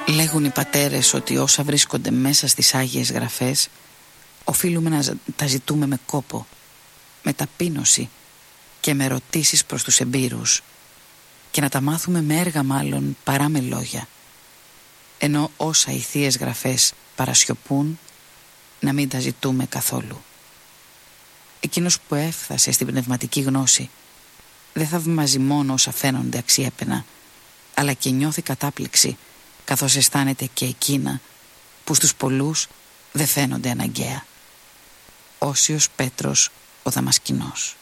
Λέγουν οι πατέρες ότι όσα βρίσκονται μέσα στις Άγιες Γραφές οφείλουμε να τα ζητούμε με κόπο, με ταπείνωση και με ερωτήσεις προς τους εμπειρούς, και να τα μάθουμε με έργα μάλλον παρά με λόγια, ενώ όσα οι Θείες Γραφές παρασιωπούν να μην τα ζητούμε καθόλου. Εκείνος που έφτασε στην πνευματική γνώση δεν θαυμάζει μόνο όσα φαίνονται αξιέπαινα, αλλά και νιώθει κατάπληξη καθώς αισθάνεται και εκείνα που στους πολλούς δεν φαίνονται αναγκαία. Όσιος Πέτρος ο Δαμασκηνός.